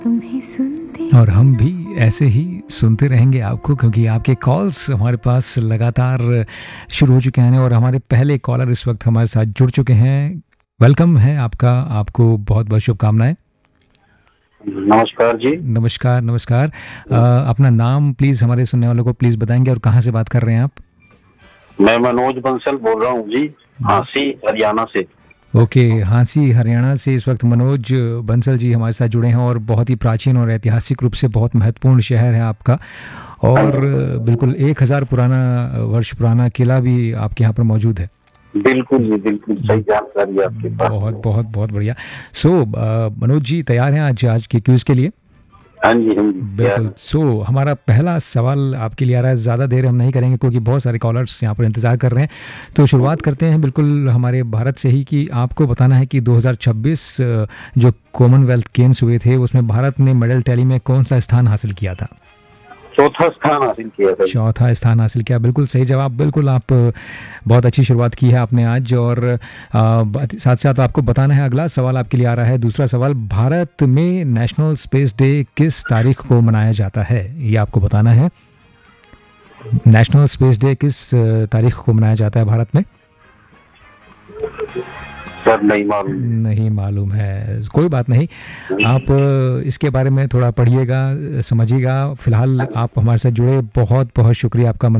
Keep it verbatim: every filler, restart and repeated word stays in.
तुम्हें सुनते और हम भी ऐसे ही सुनते रहेंगे आपको, क्योंकि आपके कॉल्स हमारे पास लगातार शुरू हो चुके हैं और हमारे पहले कॉलर इस वक्त हमारे साथ जुड़ चुके हैं। वेलकम है आपका, आपको बहुत बहुत शुभकामनाएं। नमस्कार जी। नमस्कार नमस्कार। अ, अपना नाम प्लीज़ हमारे सुनने वालों को प्लीज़ बताएंगे और कहाँ से बात कर रहे हैं आप? मैं मनोज बंसल बोल रहा हूँ जी, हांसी हरियाणा से। ओके, हाँसी हरियाणा से इस वक्त मनोज बंसल जी हमारे साथ जुड़े हैं और बहुत ही प्राचीन और ऐतिहासिक रूप से बहुत महत्वपूर्ण शहर है आपका, और बिल्कुल एक हज़ार पुराना वर्ष पुराना किला भी आपके यहाँ पर मौजूद है। बिल्कुल जी, बिल्कुल सही जानकारी है आपके पास। बहुत बहुत बहुत बढ़िया। सो मनोज जी तैयार हैं आज आज के क्विज के लिए? हाँ जी हाँ जी बिल्कुल। सो so, हमारा पहला सवाल आपके लिए आ रहा है। ज़्यादा देर हम नहीं करेंगे क्योंकि बहुत सारे कॉलर्स यहाँ पर इंतज़ार कर रहे हैं, तो शुरुआत करते हैं बिल्कुल हमारे भारत से ही कि आपको बताना है कि दो हज़ार छब्बीस जो कॉमनवेल्थ गेम्स हुए थे उसमें भारत ने मेडल टैली में कौन सा स्थान हासिल किया था? चौथा स्थान हासिल किया था। चौथा स्थान हासिल किया, बिल्कुल सही जवाब। बिल्कुल, आप बहुत अच्छी शुरुआत की है आपने आज। और आ, साथ साथ आपको बताना है, अगला सवाल आपके लिए आ रहा है। दूसरा सवाल, भारत में नेशनल स्पेस डे किस तारीख को मनाया जाता है? ये आपको बताना है। नेशनल स्पेस डे किस तारीख को मनाया जाता है भारत में? सर नहीं मालूम। नहीं मालूम है, कोई बात नहीं। आप इसके बारे में थोड़ा पढ़िएगा, समझिएगा। फिलहाल आप हमारे साथ जुड़े, बहुत बहुत शुक्रिया आपका।